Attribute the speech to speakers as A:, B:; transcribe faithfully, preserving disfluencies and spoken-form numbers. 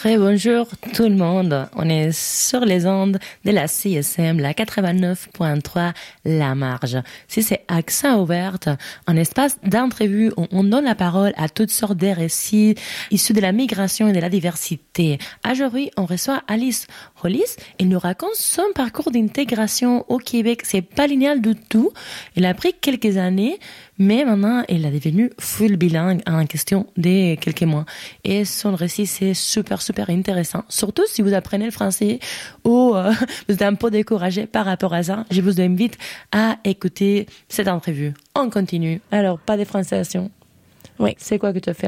A: Très bonjour tout le monde. On est sur les ondes de la C S M, la quatre-vingt-neuf point trois, La Marge. Si c'est Accent ouvert, un espace d'entrevue où on donne la parole à toutes sortes de récits issus de la migration et de la diversité. Aujourd'hui, on reçoit Alice Hollis. Elle nous raconte son parcours d'intégration au Québec. C'est pas linéaire du tout. Il a pris quelques années, mais maintenant, elle est devenue full bilingue en question de quelques mois. Et son récit, c'est super, super intéressant. Surtout si vous apprenez le français ou euh, vous êtes un peu découragé par rapport à ça. Je vous invite à écouter cette entrevue. On continue. Alors, pas de français.
B: Oui.
A: C'est quoi que tu as fait